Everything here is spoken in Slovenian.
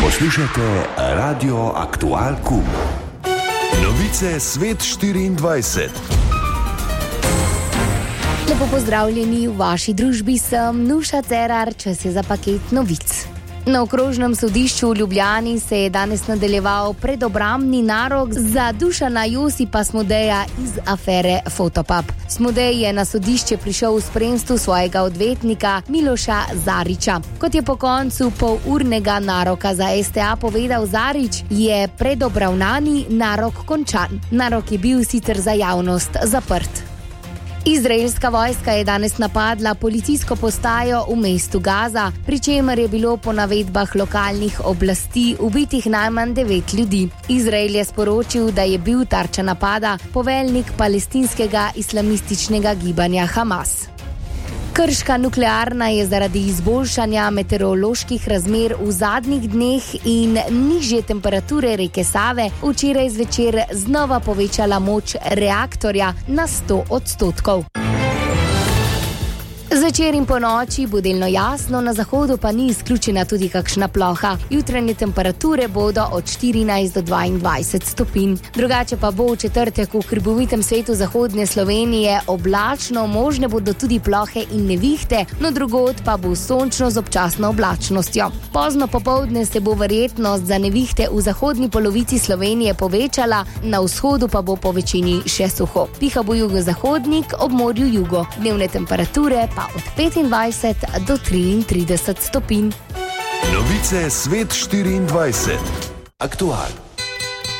Poslušate Radio Aktual Kum. Novice Svet 24. Lepo pozdravljeni, v vaši družbi sem Nuša Cerar, čas je za paket novic. Na okrožnem sodišču v Ljubljani se je danes nadaljeval predobrambni narok za Dušana Josipa Smodeja iz afere Fotopub. Smodej je na sodišče prišel v spremstvu svojega odvetnika Miloša Zariča. Kot je po koncu polurnega naroka za STA povedal Zarič, je predobravnani narok končan. Narok je bil sicer za javnost zaprt. Izraelska vojska je danes napadla policijsko postajo v mestu Gaza, pri čemer je bilo po navedbah lokalnih oblasti ubitih najmanj 9 ljudi. Izrael je sporočil, da je bil tarča napada poveljnik palestinskega islamističnega gibanja Hamas. Krška nuklearna je zaradi izboljšanja meteoroloških razmer v zadnjih dneh in nižje temperature reke Save včeraj zvečer znova povečala moč reaktorja na 100%. Zvečer in po noči bo delno jasno, na zahodu pa ni izključena tudi kakšna ploha. Jutranje temperature bodo od 14 do 22 stopinj. Drugače pa bo v četrtek v hribovitem svetu zahodne Slovenije oblačno, možne bodo tudi plohe in nevihte, no drugod pa bo sončno z občasno oblačnostjo. Pozno popoldne se bo verjetnost za nevihte v zahodni polovici Slovenije povečala, na vzhodu pa bo po večini še suho. Piha bo jugozahodnik, ob morju jugo. Dnevne temperature pa od 25 do 33 stopinj. Novice Svet 24. Aktual.